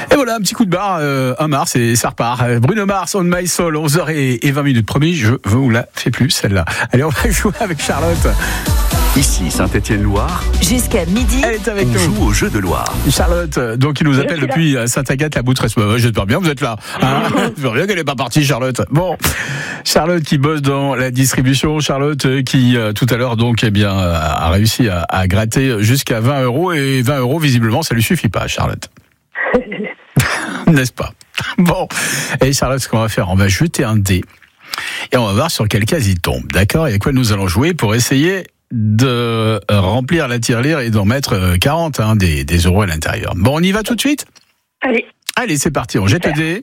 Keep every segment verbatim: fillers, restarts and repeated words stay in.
Et voilà, un petit coup de barre, euh, un Mars et ça repart. Bruno Mars, On My Soul, onze heures vingt minutes. Promis, je vous la fais plus celle-là. Allez, on va jouer avec Charlotte. Ici Saint-Étienne-Loire. Jusqu'à midi. Elle est avec on nous. joue au jeu de Loire. Charlotte, donc il nous appelle depuis Sainte-Agathe-la-Boutresse. Bah, j'espère bien, vous êtes là. Hein, j'espère bien qu'elle n'est pas partie, Charlotte. Bon, Charlotte qui bosse dans la distribution. Charlotte qui euh, tout à l'heure donc eh bien a réussi à, à gratter jusqu'à vingt euros et vingt euros visiblement ça lui suffit pas, Charlotte. N'est-ce pas? Bon, et Charlotte, ce qu'on va faire, on va jeter un dé et on va voir sur quelle case il tombe. D'accord? Et à quoi nous allons jouer pour essayer de remplir la tirelire et d'en mettre quarante, hein, des, des euros à l'intérieur. Bon, on y va tout de suite? Allez. Allez, c'est parti, on jette le dé.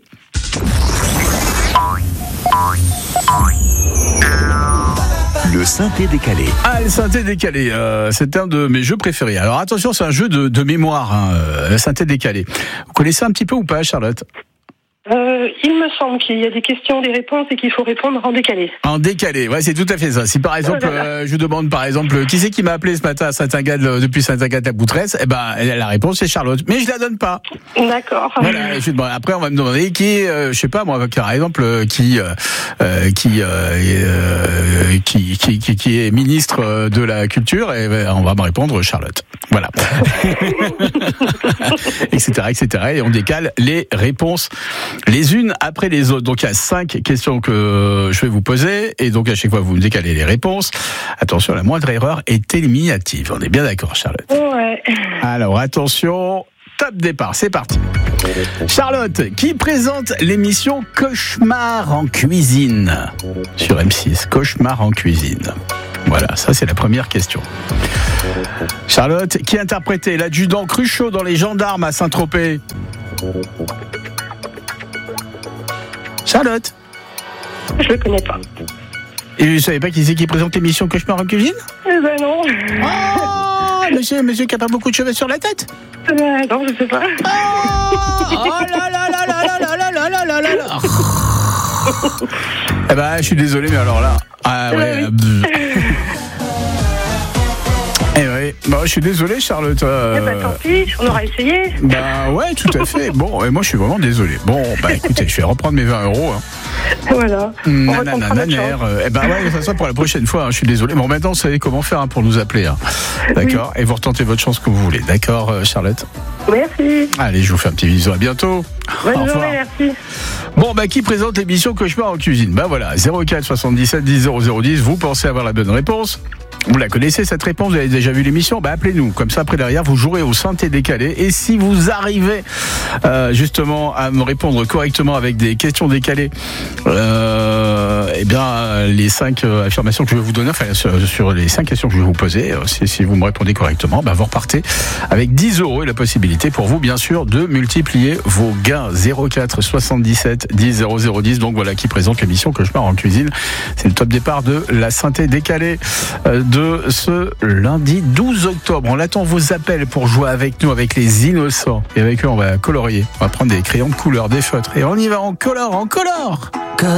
Le synthé décalé. Ah, le synthé décalé, euh, c'est un de mes jeux préférés. Alors attention, c'est un jeu de, de mémoire, hein, euh, le synthé décalé. Vous connaissez un petit peu ou pas, Charlotte? Euh, il me semble qu'il y a des questions, des réponses et qu'il faut répondre en décalé. En décalé, ouais, c'est tout à fait ça. Si par exemple, euh, je vous demande par exemple, qui c'est qui m'a appelé ce matin à Sainte-Agathe, depuis Sainte-Agathe-la-Boutresse, eh ben, la réponse c'est Charlotte. Mais je la donne pas. D'accord. Voilà. Je, bon, après, on va me demander qui est, euh, je sais pas moi, par exemple, euh, qui, euh, qui, euh, euh, qui, qui, qui, qui est ministre de la Culture, et ben, on va me répondre Charlotte. Voilà. etc., et cetera. Et on décale les réponses les unes après les autres. Donc il y a cinq questions que je vais vous poser et donc à chaque fois vous me décalez les réponses. Attention, la moindre erreur est éliminative. On est bien d'accord, Charlotte? Ouais. Alors attention, top départ, c'est parti. Charlotte, qui présente l'émission Cauchemar en cuisine sur M six? Cauchemar en cuisine. Voilà, ça c'est la première question. Charlotte, qui interprétait l'adjudant Cruchot dans Les Gendarmes à Saint-Tropez? Charlotte. Je le connais pas. Et vous savez pas qui c'est qui présente l'émission Cauchemar en cuisine? Eh ben non. Oh, monsieur, monsieur qui a pas beaucoup de cheveux sur la tête? Euh, non, je sais pas. Oh, oh là là là là là là là là là là là. Eh ben, je suis désolé, mais alors là, ah ouais. Eh oui, bah, je suis désolé, Charlotte. Euh... Eh ben tant pis, on aura essayé. Bah ouais, tout à fait. Bon, et moi je suis vraiment désolé. Bon, bah écoutez, je vais reprendre mes vingt euros. Hein. Voilà. Nananananer. Euh, eh ben ouais, ça sera pour la prochaine fois. Hein, je suis désolé. Bon, maintenant, vous savez comment faire hein, pour nous appeler. Hein. D'accord. Oui. Et vous retentez votre chance que vous voulez. D'accord, euh, Charlotte? Merci. Allez, je vous fais un petit bisou. À bientôt. Bonne journée, merci. Bon, bah qui présente l'émission Cauchemar en cuisine? Bah voilà, zéro quatre soixante-dix-sept dix zéro zéro dix. Vous pensez avoir la bonne réponse? Vous la connaissez cette réponse? Vous avez déjà vu l'émission? Bah appelez-nous. Comme ça, après derrière, vous jouerez au synthé décalé. Et si vous arrivez euh, justement à me répondre correctement avec des questions décalées, euh, eh bien les cinq euh, affirmations que je vais vous donner, enfin sur, sur les cinq questions que je vais vous poser, euh, si, si vous me répondez correctement, bah vous repartez avec dix euros et la possibilité pour vous, bien sûr, de multiplier vos gains. Zéro quatre soixante-dix-sept dix zéro zéro dix. Donc voilà qui présente l'émission Cauchemar en cuisine. C'est le top départ de la synthé décalée euh, de de ce lundi douze octobre. On attend vos appels pour jouer avec nous, avec les innocents. Et avec eux, on va colorier. On va prendre des crayons de couleur, des feutres. Et on y va, on colore, on colore